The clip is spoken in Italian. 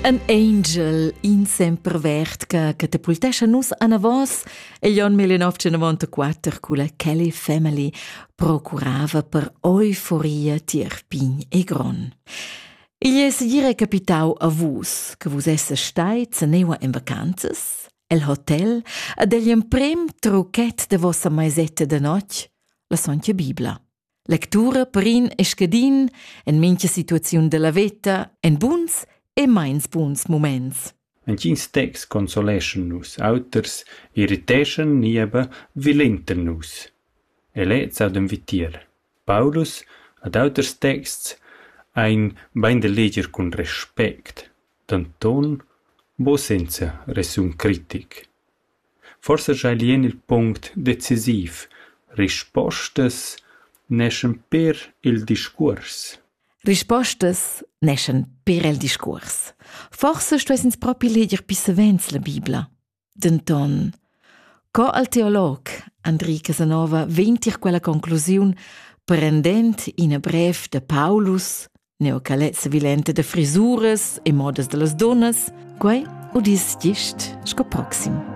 Un angel in sempervert che catapultescha nus anavos e gli anni 1994 con la Kelly Family procurava per euforia tier pign e gron. Il è dire capitau a vus che vus esse stai zaneua in vacanzas, el hotel, ad egli prem truchet de vossa maisetta de noc, la Sontia Bibla. Lectura perin e scadin en mincha situaziun de la veta, en buns e meins buns moments. Entgins text consolation nus, auters irritation nieba vilenten nus. E lez ad invitier. Paulus ad auters texts ein bain de leger cun respect, d'anton bo senza resum critic. Forse già lien il punct decisiv, rispostas neschen per il discurs. Rispostas neschen per il discurs. Forse stuessins propi leger pisavents la Bibla. Denton, co al teolog Andrei Casanova ventir quella conclusiun prendent in a brev de Paulus, neocalezza vilente de frisuras e modas de las donnas, quei udis gist sco proxim.